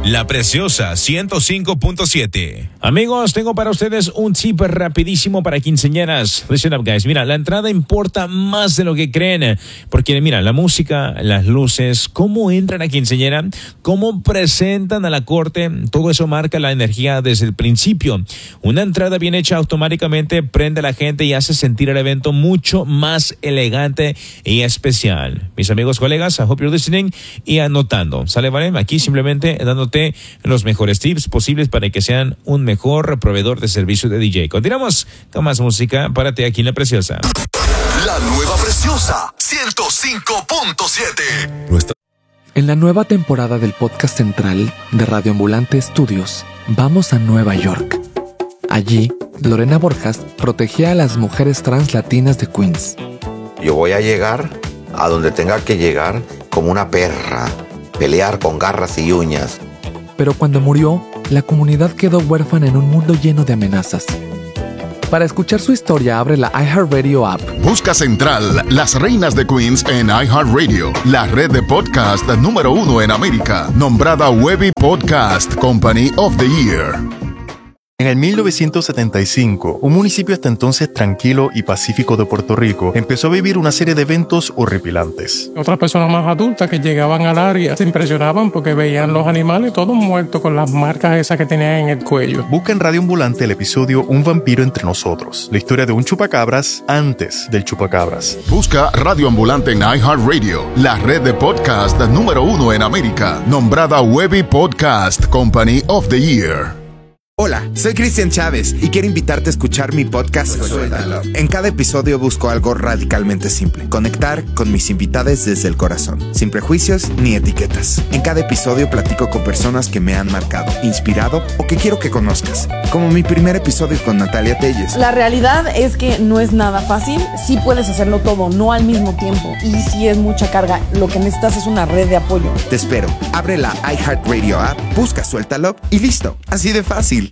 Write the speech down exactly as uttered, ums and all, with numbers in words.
La Preciosa ciento cinco punto siete. Amigos, tengo para ustedes un tip rapidísimo para quinceañeras. Listen up, guys. Mira, la entrada importa más de lo que creen. Porque, mira, la música, las luces, cómo entra la quinceañera, cómo presentan a la corte, todo eso marca la energía desde el principio. Una entrada bien hecha automáticamente prende a la gente y hace sentir el evento mucho más elegante y especial. Mis amigos, colegas, I hope you're listening y anotando. ¿Sale, vale? Aquí simplemente dándote los mejores tips posibles para que sean un mejor proveedor de servicio de D J. Continuamos con más música. Párate aquí en La Preciosa. La nueva Preciosa ciento cinco punto siete. Nuestra... En la nueva temporada del podcast central de Radio Ambulante Estudios, vamos a Nueva York. Allí, Lorena Borjas protegía a las mujeres trans latinas de Queens. Yo voy a llegar a donde tenga que llegar como una perra, pelear con garras y uñas. Pero cuando murió, la comunidad quedó huérfana en un mundo lleno de amenazas. Para escuchar su historia, abre la iHeartRadio app. Busca Central, Las Reinas de Queens en iHeartRadio, la red de podcast número uno en América, nombrada Webby Podcast Company of the Year. En el mil novecientos setenta y cinco, un municipio hasta entonces tranquilo y pacífico de Puerto Rico empezó a vivir una serie de eventos horripilantes. Otras personas más adultas que llegaban al área se impresionaban porque veían los animales todos muertos con las marcas esas que tenían en el cuello. Busca en Radio Ambulante el episodio Un vampiro entre nosotros, la historia de un chupacabras antes del chupacabras. Busca Radio Ambulante en iHeartRadio, la red de podcast número uno en América, nombrada Webby Podcast Company of the Year. Hola, soy Cristian Chávez y quiero invitarte a escuchar mi podcast Suéltalo. En cada episodio busco algo radicalmente simple: conectar con mis invitados desde el corazón, sin prejuicios ni etiquetas. En cada episodio platico con personas que me han marcado, inspirado o que quiero que conozcas, como mi primer episodio con Natalia Telles. La realidad es que no es nada fácil. Sí puedes hacerlo todo, no al mismo tiempo, y sí es mucha carga. Lo que necesitas es una red de apoyo. Te espero. Abre la iHeartRadio app, busca Suéltalo y listo. Así de fácil.